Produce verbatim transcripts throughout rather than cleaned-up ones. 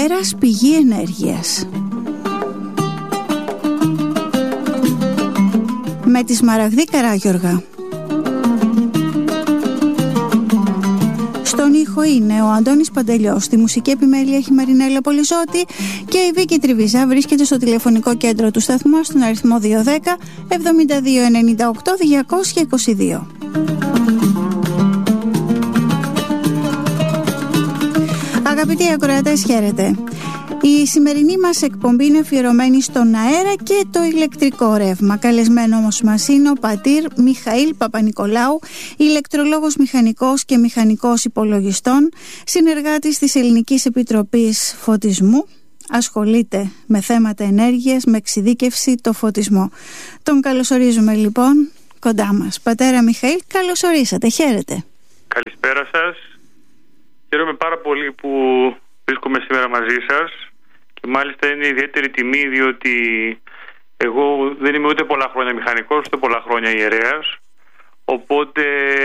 αέρας πηγή ενέργειας. Με τη Σμαραγδή Καράγιοργα. Στον ήχο είναι ο Αντώνης Παντελιός, στη μουσική επιμέλεια έχει Μαρινέλα Πολυζώτη και η Βίκη Τριβιζά βρίσκεται στο τηλεφωνικό κέντρο του σταθμού στον αριθμό δύο ένα μηδέν εβδομήντα δύο ενενήντα οκτώ διακόσια είκοσι δύο. Αγαπητοί ακροατές, χαίρετε. Η σημερινή μας εκπομπή είναι αφιερωμένη στον αέρα και το ηλεκτρικό ρεύμα. Καλεσμένο όμως μας είναι ο πατήρ Μιχαήλ Παπανικολάου, ηλεκτρολόγος μηχανικός και μηχανικός υπολογιστών, συνεργάτης της Ελληνικής Επιτροπής Φωτισμού. Ασχολείται με θέματα ενέργειας, με εξειδίκευση το φωτισμό. Τον καλωσορίζουμε λοιπόν κοντά μας. Πατέρα Μιχαήλ, καλωσορίσατε, χαίρετε. Καλησπέρα σας. Χαίρομαι πάρα πολύ που βρίσκομαι σήμερα μαζί σας και μάλιστα είναι ιδιαίτερη τιμή, διότι εγώ δεν είμαι ούτε πολλά χρόνια μηχανικός ούτε πολλά χρόνια ιερέας, οπότε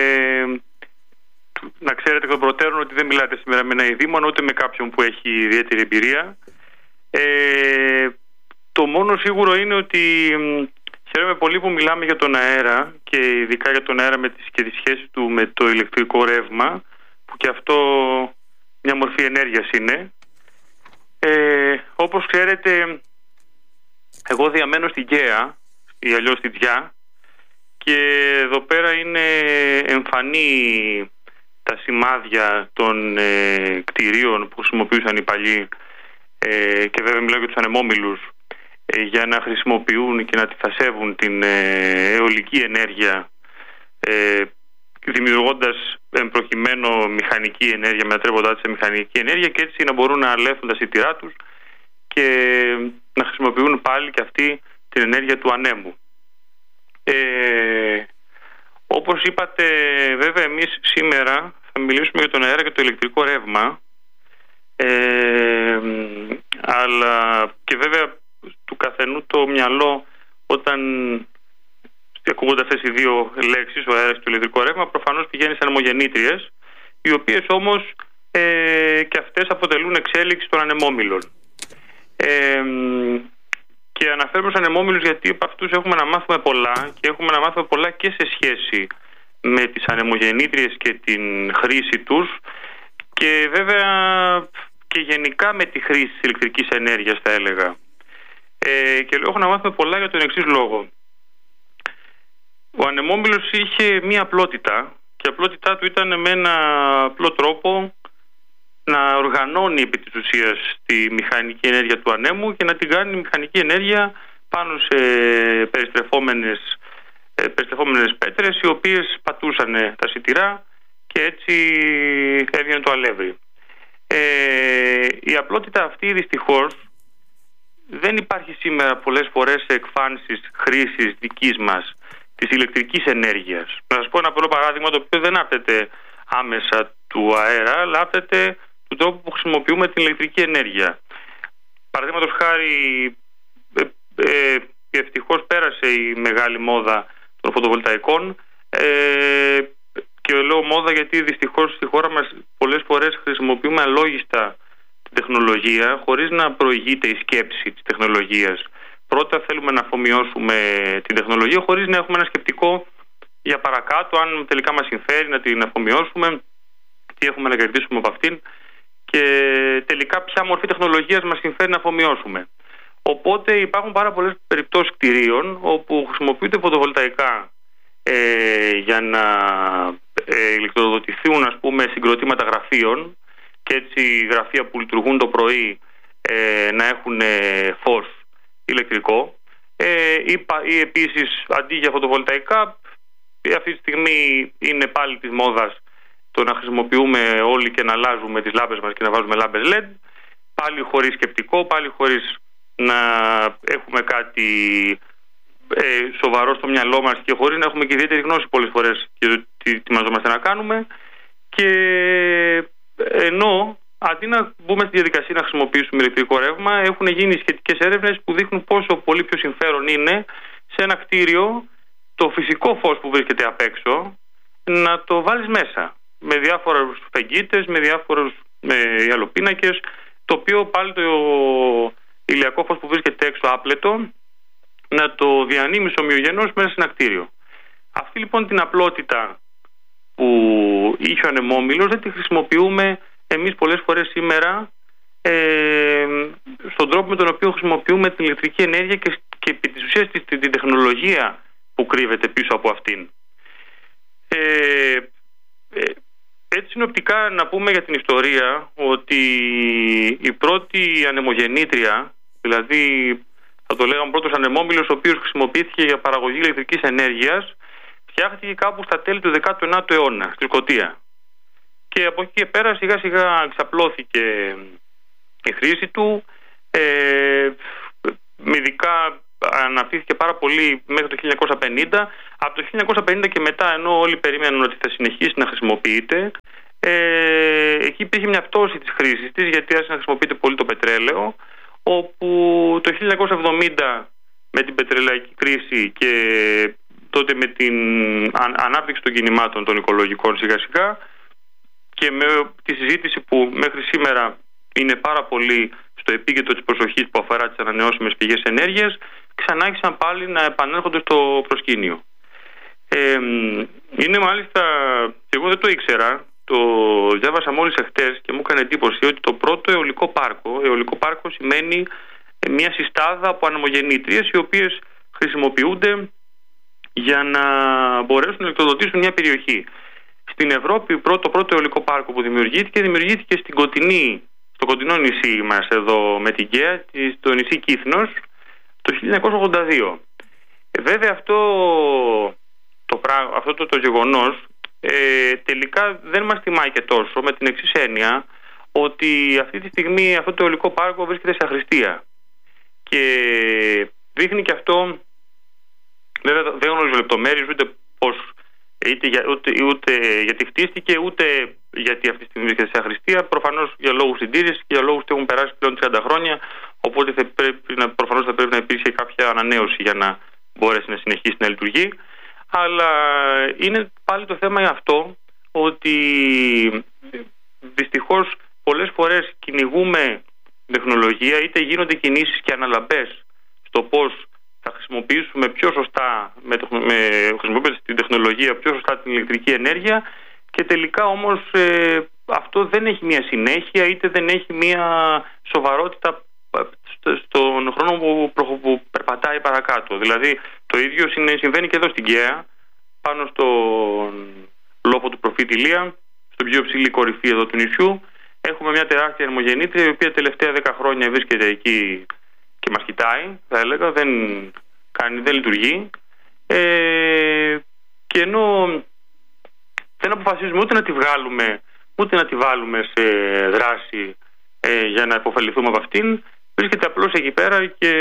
να ξέρετε εκ των προτέρων ότι δεν μιλάτε σήμερα με ένα ειδήμονα ούτε με κάποιον που έχει ιδιαίτερη εμπειρία. ε, το μόνο σίγουρο είναι ότι χαίρομαι πολύ που μιλάμε για τον αέρα και ειδικά για τον αέρα με τις, και τη σχέση του με το ηλεκτρικό ρεύμα, που και αυτό μια μορφή ενέργειας είναι. Ε, όπως ξέρετε, εγώ διαμένω στην Γκαία ή αλλιώς στην Τζιά, και εδώ πέρα είναι εμφανή τα σημάδια των ε, κτηρίων που χρησιμοποιούσαν οι παλιοί, ε, και βέβαια μιλάω για τους ανεμόμυλους, ε, για να χρησιμοποιούν και να αντιφασεύουν την ε, αιωλική ενέργεια, ε, δημιουργώντας προκειμένου μηχανική ενέργεια, μετατρέποντάς σε μηχανική ενέργεια, και έτσι να μπορούν να αλέφουν τα σιτηρά τους και να χρησιμοποιούν πάλι και αυτή την ενέργεια του ανέμου. Ε, όπως είπατε, βέβαια εμείς σήμερα θα μιλήσουμε για τον αέρα και το ηλεκτρικό ρεύμα, ε, αλλά και βέβαια του καθενού το μυαλό, όταν ακούγονται αυτές οι δύο λέξεις, ο αέρας και το ηλεκτρικό ρεύμα, προφανώς πηγαίνει σε ανεμογεννήτριες, οι οποίες όμως ε, και αυτές αποτελούν εξέλιξη των ανεμόμυλων. Ε, και αναφέρουμε στους ανεμόμυλους γιατί από αυτούς έχουμε να μάθουμε πολλά, και έχουμε να μάθουμε πολλά και σε σχέση με τις ανεμογεννήτριες και την χρήση τους, και βέβαια και γενικά με τη χρήση της ηλεκτρικής ενέργειας, θα έλεγα. Ε, και έχω να μάθουμε πολλά για τον εξής λόγο. Ο ανεμόμυλος είχε μία απλότητα, και η απλότητά του ήταν με ένα απλό τρόπο να οργανώνει επί της ουσίας τη μηχανική ενέργεια του ανέμου και να την κάνει μηχανική ενέργεια πάνω σε περιστρεφόμενες, περιστρεφόμενες πέτρες, οι οποίες πατούσαν τα σιτηρά και έτσι έβγαινε το αλεύρι. Ε, η απλότητα αυτή δυστυχώς δεν υπάρχει σήμερα πολλές φορές σε εκφάνσεις χρήσης δικής μας της ηλεκτρικής ενέργειας. Να σας πω ένα απλό παράδειγμα, το οποίο δεν άπτεται άμεσα του αέρα, αλλά άπτεται του τρόπου που χρησιμοποιούμε την ηλεκτρική ενέργεια. Παραδείγματος χάρη, ε, ε, ευτυχώς πέρασε η μεγάλη μόδα των φωτοβολταϊκών, ε, και λέω μόδα γιατί δυστυχώς στη χώρα μας πολλές φορές χρησιμοποιούμε αλόγιστα την τεχνολογία χωρίς να προηγείται η σκέψη της τεχνολογίας. Πρώτα θέλουμε να αφομοιώσουμε την τεχνολογία χωρίς να έχουμε ένα σκεπτικό για παρακάτω, αν τελικά μας συμφέρει να την αφομοιώσουμε, τι έχουμε να κερδίσουμε από αυτήν και τελικά ποια μορφή τεχνολογίας μας συμφέρει να αφομοιώσουμε. Οπότε υπάρχουν πάρα πολλές περιπτώσεις κτηρίων όπου χρησιμοποιούνται φωτοβολταϊκά ε, για να ε, ηλεκτροδοτηθούν, ας πούμε, συγκροτήματα γραφείων, και έτσι γραφεία που λειτουργούν το πρωί ε, να έχουν ε, φως ηλεκτρικό, ε, ή, ή επίσης αντί για φωτοβολταϊκά, αυτή τη στιγμή είναι πάλι της μόδας το να χρησιμοποιούμε όλοι και να αλλάζουμε τις λάμπες μας και να βάζουμε λάμπες ελ ι ντι, πάλι χωρίς σκεπτικό, πάλι χωρίς να έχουμε κάτι ε, σοβαρό στο μυαλό μας και χωρίς να έχουμε και ιδιαίτερη γνώση πολλές φορές και το τι ετοιμαζόμαστε να κάνουμε. Και ενώ αντί να μπούμε στη διαδικασία να χρησιμοποιήσουμε ηλεκτρικό ρεύμα, έχουν γίνει σχετικές έρευνες που δείχνουν πόσο πολύ πιο συμφέρον είναι σε ένα κτίριο το φυσικό φως που βρίσκεται απ' έξω να το βάλεις μέσα με διάφορους φεγγίτες, με διάφορους με γυαλοπίνακες, το οποίο πάλι το ηλιακό φως που βρίσκεται έξω άπλετο να το διανύμει ομοιογενώς μέσα σε ένα κτίριο. Αυτή λοιπόν την απλότητα που είχε ο ανεμόμυλος δεν τη χρησιμοποιούμε εμείς πολλές φορές σήμερα ε, στον τρόπο με τον οποίο χρησιμοποιούμε την ηλεκτρική ενέργεια και, και επί της ουσίας την, την τεχνολογία που κρύβεται πίσω από αυτήν. Ε, ε, έτσι συνοπτικά να πούμε για την ιστορία ότι η πρώτη ανεμογεννήτρια, δηλαδή θα το λέγαμε πρώτος ανεμόμυλος ο οποίος χρησιμοποιήθηκε για παραγωγή ηλεκτρικής ενέργειας, φτιάχτηκε κάπου στα τέλη του δέκατου ενάτου αιώνα στη Σκωτία. Και από εκεί και πέρα σιγά σιγά εξαπλώθηκε η χρήση του, ε, ειδικά αναπτύχθηκε πάρα πολύ μέχρι το χίλια εννιακόσια πενήντα. Από το χίλια εννιακόσια πενήντα και μετά, ενώ όλοι περίμεναν ότι θα συνεχίσει να χρησιμοποιείται, ε, εκεί υπήρχε μια πτώση της χρήσης της, γιατί άρχισε να χρησιμοποιείται πολύ το πετρέλαιο, όπου το χίλια εννιακόσια εβδομήντα με την πετρελαϊκή κρίση και τότε με την ανάπτυξη των κινημάτων των οικολογικών σιγά σιγά και με τη συζήτηση που μέχρι σήμερα είναι πάρα πολύ στο επίκεντρο της προσοχής που αφορά τις ανανεώσιμες πηγές ενέργειας, ξανά άρχισαν πάλι να επανέρχονται στο προσκήνιο. Ε, είναι μάλιστα, και εγώ δεν το ήξερα, το διάβασα μόλις εχθές και μου έκανε εντύπωση ότι το πρώτο αιωλικό πάρκο, αιωλικό πάρκο σημαίνει μια συστάδα από ανεμογεννήτριες οι οποίες χρησιμοποιούνται για να μπορέσουν να ηλεκτροδοτήσουν μια περιοχή. Στην Ευρώπη το πρώτο αιωλικό πάρκο που δημιουργήθηκε, δημιουργήθηκε στην κοντινή, στο κοντινό νησί μας εδώ με την Γκαία, στο νησί Κύθνος, το χίλια εννιακόσια ογδόντα δύο. Ε, βέβαια αυτό το, πράγμα, αυτό το, το γεγονός ε, τελικά δεν μας τιμάει και τόσο, με την εξής έννοια ότι αυτή τη στιγμή αυτό το αιωλικό πάρκο βρίσκεται σε αχρηστία και δείχνει και αυτό, βέβαια δεν γνωρίζω λεπτομέρειες ούτε πώς, είτε, για, ούτε, ούτε γιατί χτίστηκε ούτε γιατί αυτή τη στιγμή βρίσκεται σε αχρηστία, προφανώς για λόγους συντήρησης και για λόγους ότι έχουν περάσει πλέον τριάντα χρόνια, οπότε θα πρέπει να, προφανώς θα πρέπει να υπήρχε κάποια ανανέωση για να μπορέσει να συνεχίσει να λειτουργεί. Αλλά είναι πάλι το θέμα αυτό ότι δυστυχώς πολλές φορές κυνηγούμε τεχνολογία, είτε γίνονται κινήσεις και αναλαμπές στο πώς θα χρησιμοποιήσουμε πιο σωστά, με, με, χρησιμοποιώντας την τεχνολογία πιο σωστά την ηλεκτρική ενέργεια, και τελικά όμως ε, αυτό δεν έχει μια συνέχεια, είτε δεν έχει μια σοβαρότητα στον χρόνο που, που περπατάει παρακάτω. Δηλαδή το ίδιο συμβαίνει και εδώ στην Γκαία, πάνω στον λόφο του προφήτη Ηλία, στην πιο ψηλή κορυφή εδώ του νησιού. Έχουμε μια τεράστια ανεμογεννήτρια, η οποία τελευταία δέκα χρόνια βρίσκεται εκεί και μας κοιτάει, θα έλεγα, δεν, κάνει, δεν λειτουργεί. Ε, και ενώ δεν αποφασίζουμε ούτε να τη βγάλουμε, ούτε να τη βάλουμε σε δράση ε, για να υποφεληθούμε από αυτήν, βρίσκεται απλώς εκεί πέρα και,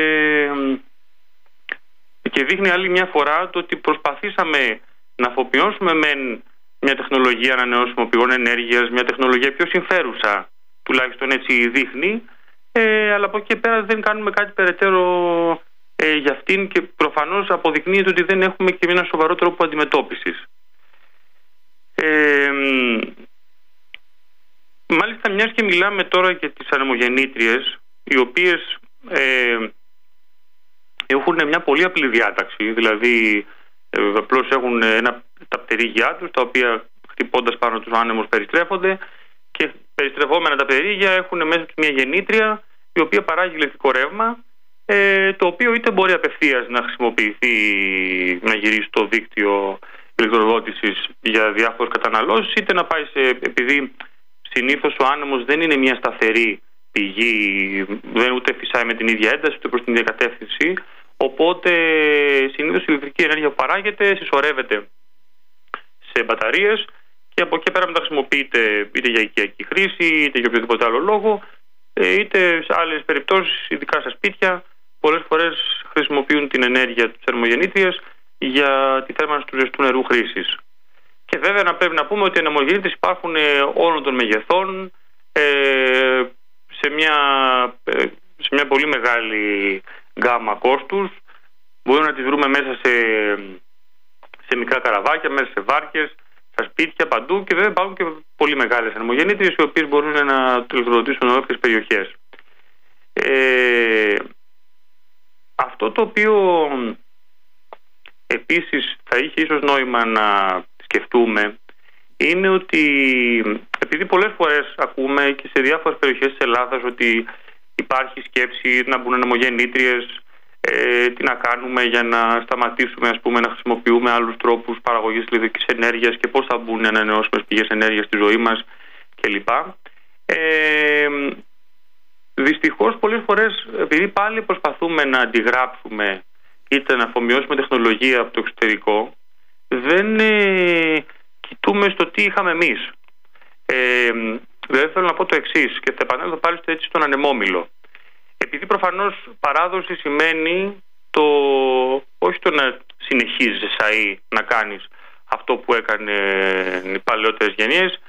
και δείχνει άλλη μια φορά το ότι προσπαθήσαμε να αφοποιώσουμε μεν μια τεχνολογία ανανεώσιμων πηγών ενέργειας, μια τεχνολογία πιο συμφέρουσα, τουλάχιστον έτσι δείχνει, ε, αλλά από εκεί και πέρα δεν κάνουμε κάτι περαιτέρω ε, για αυτήν και προφανώς αποδεικνύεται ότι δεν έχουμε και ένα σοβαρό τρόπο αντιμετώπισης. Ε, μάλιστα, μιας και μιλάμε τώρα για τις ανεμογεννήτριες, οι οποίες ε, έχουν μια πολύ απλή διάταξη, δηλαδή ε, απλώς έχουν ένα, τα πτερίγια τους, τα οποία χτυπώντας πάνω τους άνεμους περιστρέφονται, και περιστρεφόμενα τα πτερίγια έχουν μέσα τους μια γεννήτρια η οποία παράγει ηλεκτρικό ρεύμα, ε, το οποίο είτε μπορεί απευθείας να χρησιμοποιηθεί, να γυρίσει στο δίκτυο ηλεκτροδότησης για διάφορες καταναλώσεις, είτε να πάει σε, επειδή συνήθως ο άνεμος δεν είναι μια σταθερή πηγή, δεν ούτε φυσάει με την ίδια ένταση ούτε προς την ίδια κατεύθυνση, οπότε συνήθως η ηλεκτρική ενέργεια που παράγεται συσσωρεύεται σε μπαταρίες και από εκεί πέρα μετά χρησιμοποιείται είτε για οικιακή χρήση είτε για οποιοδήποτε άλλο λόγο, είτε σε άλλες περιπτώσεις, ειδικά στα σπίτια, πολλές φορές χρησιμοποιούν την ενέργεια της θερμογεννήτριας για τη θέρμανση του ζεστού νερού χρήσης. Και βέβαια να πρέπει να πούμε ότι οι ανεμογεννήτριες υπάρχουν όλων των μεγεθών, ε, σε, μια, ε, σε μια πολύ μεγάλη γκάμα κόστους. Μπορούμε να τις βρούμε μέσα σε, σε μικρά καραβάκια, μέσα σε βάρκες, στα σπίτια, παντού, και βέβαια υπάρχουν και πολύ μεγάλες ανεμογεννήτριες οι οποίες μπορούν να ηλεκτροδοτήσουν όλες τις περιοχές. Ε, αυτό το οποίο επίσης θα είχε ίσως νόημα να σκεφτούμε είναι ότι, επειδή πολλές φορές ακούμε και σε διάφορες περιοχές της Ελλάδας ότι υπάρχει σκέψη να μπουν ανεμογεννήτριες, ε, τι να κάνουμε για να σταματήσουμε, ας πούμε, να χρησιμοποιούμε άλλους τρόπους παραγωγής ηλεκτρικής ενέργειας και πώς θα μπουν ανανεώσιμες πηγές ενέργειας στη ζωή μας κλπ. Ε, δυστυχώς πολλές φορές, επειδή πάλι προσπαθούμε να αντιγράψουμε είτε να αφομοιώσουμε τεχνολογία από το εξωτερικό, δεν ε, κοιτούμε στο τι είχαμε εμείς. Ε, δηλαδή θέλω να πω το εξής και θα επανέλθω πάλι στο έτσι στον ανεμόμυλο. Επειδή προφανώς παράδοση σημαίνει το, όχι το να συνεχίζεις εσαΐ να κάνεις αυτό που έκανε οι παλαιότερες γενιές,